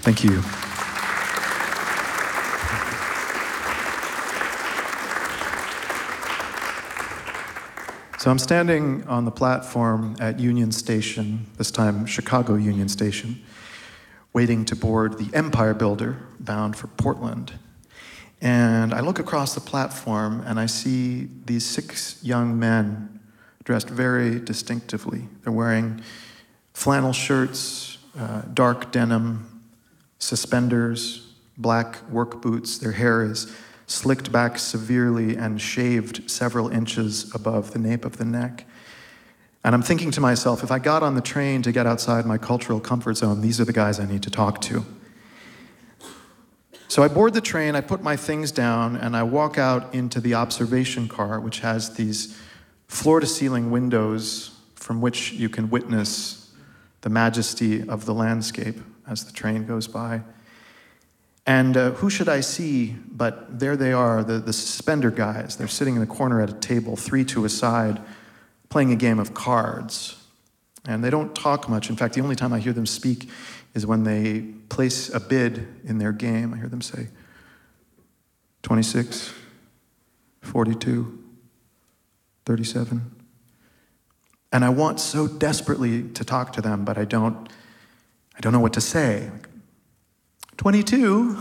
Thank you. So I'm standing on the platform at Union Station, this time Chicago Union Station, waiting to board the Empire Builder bound for Portland. And I look across the platform and I see these 6 young men dressed very distinctively. They're wearing flannel shirts, dark denim, suspenders, black work boots. Their hair is slicked back severely and shaved several inches above the nape of the neck. And I'm thinking to myself, if I got on the train to get outside my cultural comfort zone, these are the guys I need to talk to. So I board the train, I put my things down, and I walk out into the observation car, which has these floor-to-ceiling windows from which you can witness the majesty of the landscape as the train goes by. And who should I see but there they are, the suspender guys. They're sitting in the corner at a table, 3 to a side, playing a game of cards. And they don't talk much. In fact, the only time I hear them speak is when they place a bid in their game. I hear them say, 26, 42, 37. And I want so desperately to talk to them, but I don't know what to say. 22.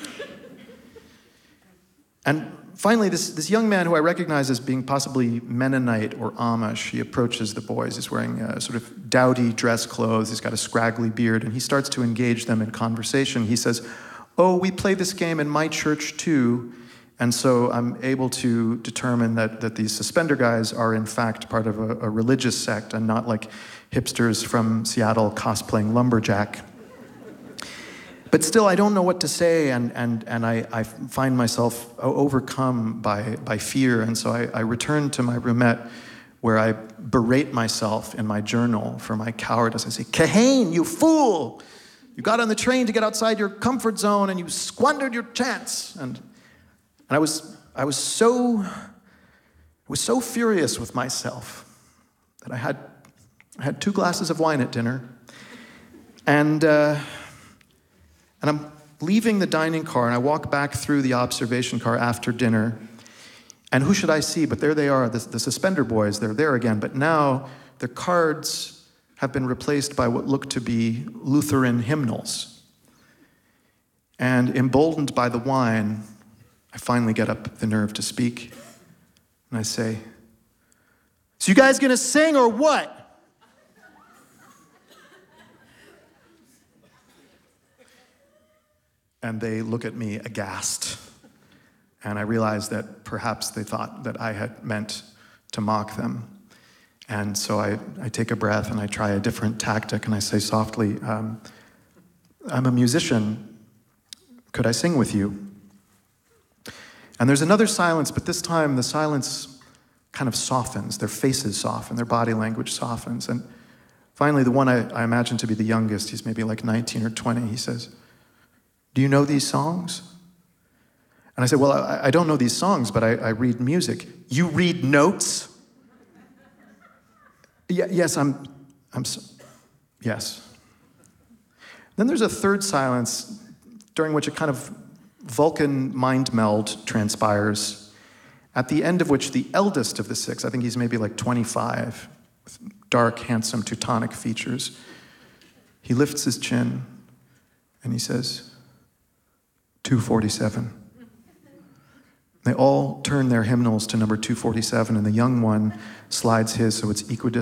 And finally, this young man who I recognize as being possibly Mennonite or Amish, he approaches the boys. He's wearing sort of dowdy dress clothes. He's got a scraggly beard, and he starts to engage them in conversation. He says, "Oh, we play this game in my church too." And so I'm able to determine that these suspender guys are in fact part of a religious sect and not like hipsters from Seattle cosplaying lumberjack. But still, I don't know what to say, and I find myself overcome by fear, and so I return to my roomette, where I berate myself in my journal for my cowardice. I say, "Kahane, you fool! You got on the train to get outside your comfort zone, and you squandered your chance." And I was so furious with myself that I had 2 glasses of wine at dinner, and I'm leaving the dining car, and I walk back through the observation car after dinner, and who should I see? But there they are, the suspender boys. They're there again, but now the cards have been replaced by what look to be Lutheran hymnals. And emboldened by the wine, I finally get up the nerve to speak, and I say, "So you guys gonna sing or what?" And they look at me aghast. And I realize that perhaps they thought that I had meant to mock them. And so I take a breath and I try a different tactic, and I say softly, "I'm a musician. Could I sing with you?" And there's another silence, but this time the silence kind of softens. Their faces soften, their body language softens. And finally, the one I imagine to be the youngest, he's maybe like 19 or 20, he says, "Do you know these songs?" And I said, "Well, I don't know these songs, but I read music." "You read notes?" Yes, yes. Then there's a third silence during which a kind of Vulcan mind meld transpires, at the end of which the eldest of the 6, I think he's maybe like 25, with dark, handsome, Teutonic features, he lifts his chin and he says, 247. They all turn their hymnals to number 247, and the young one slides his so it's equidistant.